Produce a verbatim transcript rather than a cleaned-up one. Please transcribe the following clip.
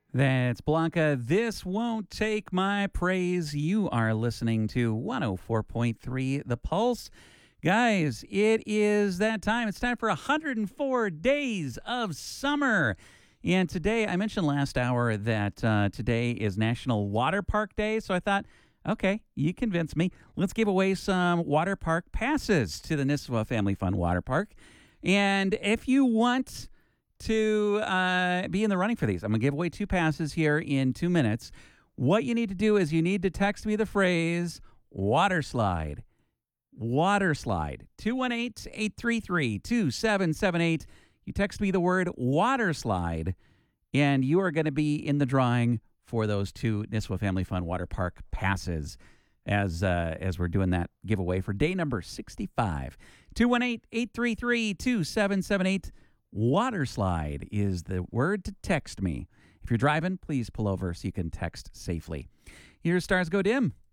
That's Blanca. This won't take my praise. You are listening to one oh four point three The Pulse. Guys, it is that time. It's time for one hundred four days of summer. And today, I mentioned last hour that uh, today is National Water Park Day. So I thought, okay, you convinced me. Let's give away some water park passes to the Nisswa Family Fun Water Park. And if you want to uh, be in the running for these, I'm going to give away two passes here in two minutes. What you need to do is you need to text me the phrase water slide. Water slide. two one eight, eight three three, two seven seven eight. You text me the word water slide, and you are going to be in the drawing for those two Nisswa Family Fun Water Park passes as uh, as we're doing that giveaway for day number sixty-five. two one eight, eight three three, two seven seven eight. Water slide is the word to text me. If you're driving, please pull over so you can text safely. Your stars go dim